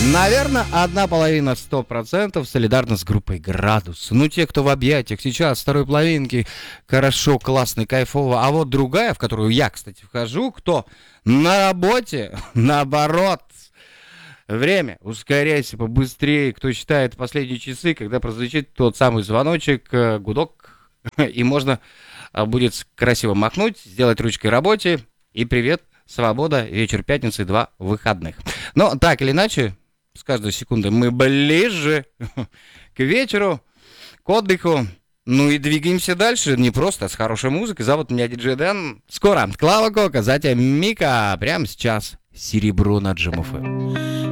Наверное, одна половина 100% солидарна с группой «Градус». Ну, те, кто в объятиях сейчас, второй половинки, хорошо, классно, кайфово. А вот другая, в которую я, кстати, вхожу, кто на работе, наоборот. Время, ускоряйся побыстрее. Кто считает последние часы, когда прозвучит тот самый звоночек, гудок, и можно будет красиво махнуть, сделать ручкой работе. И привет, свобода, вечер пятницы, 2 выходных. Но так или иначе, с каждой секундой мы ближе к вечеру, к отдыху. Ну и двигаемся дальше, не просто с хорошей музыкой. Зовут меня диджей Дэн. Скоро Клава Кока, затем Мика. Прямо сейчас серебро на Джим ФМ.